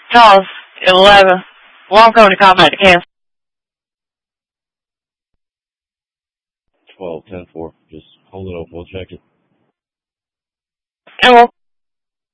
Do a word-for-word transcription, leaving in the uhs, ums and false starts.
Charles, eleven. Long code to combat to cancel. twelve, ten four. Just hold it up. We'll check it. And we'll